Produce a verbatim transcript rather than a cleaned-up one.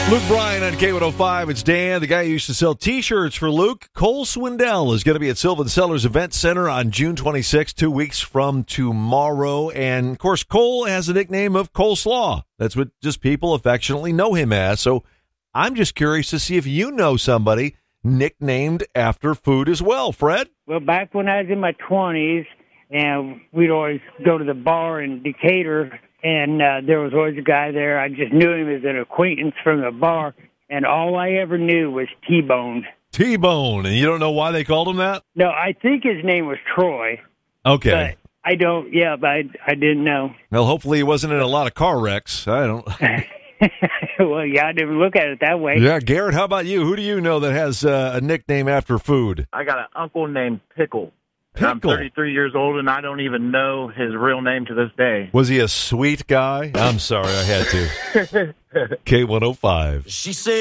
Luke Bryan on K one oh five. It's Dan, the guy who used to sell T-shirts for Luke. Cole Swindell is going to be at Sylvan Sellers Event Center on June twenty-sixth, two weeks from tomorrow. And, of course, Cole has a nickname of Coleslaw. That's what just people affectionately know him as. So I'm just curious to see if you know somebody nicknamed after food as well. Fred? Well, back when I was in my twenties, and we'd always go to the bar in Decatur, and uh, there was always a guy there. I just knew him as an acquaintance from the bar, and all I ever knew was T-Bone. T-Bone, and you don't know why they called him that? No, I think his name was Troy. Okay. But I don't, yeah, but I, I didn't know. Well, hopefully he wasn't in a lot of car wrecks. I don't. Well, yeah, I didn't look at it that way. Yeah, Garrett, how about you? Who do you know that has uh, a nickname after food? I got an uncle named Pickle. Pickle? I'm thirty-three years old, and I don't even know his real name to this day. Was he a sweet guy? I'm sorry, I had to. K one oh five. She said.